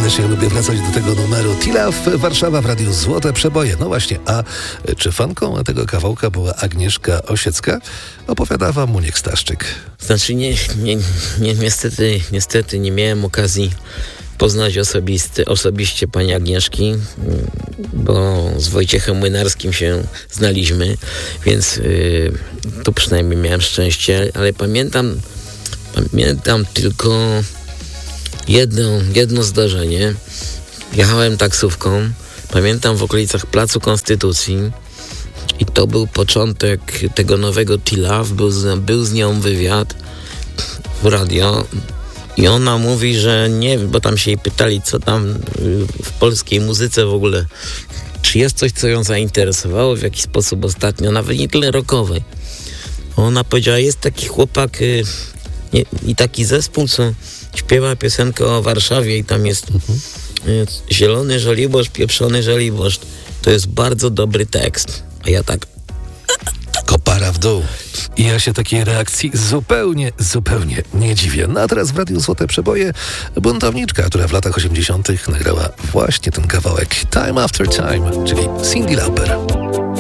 serdecznie lubię wracać do tego numeru. Tilaf, Warszawa w Radiu Złote Przeboje. No właśnie, a czy fanką tego kawałka była Agnieszka Osiecka? Opowiada wam Muniek Staszczyk. Znaczy niestety nie miałem okazji poznać osobiście pani Agnieszki, bo z Wojciechem Młynarskim się znaliśmy, więc tu przynajmniej miałem szczęście, ale pamiętam tylko jedno zdarzenie. Jechałem taksówką, pamiętam w okolicach Placu Konstytucji i to był początek tego nowego Tilaf, był z nią wywiad w radio i ona mówi, że nie, bo tam się jej pytali, co tam w polskiej muzyce w ogóle, czy jest coś, co ją zainteresowało w jakiś sposób ostatnio, nawet nie tyle rockowej. Ona powiedziała, jest taki chłopak i taki zespół, co śpiewa piosenkę o Warszawie i tam jest zielony żoliborz, pieprzony żoliborz. To jest bardzo dobry tekst. A ja tak... Kopara w dół. I ja się takiej reakcji zupełnie nie dziwię. No a teraz w Radiu Złote Przeboje buntowniczka, która w latach 80. nagrała właśnie ten kawałek Time After Time, czyli Cyndi Lauper.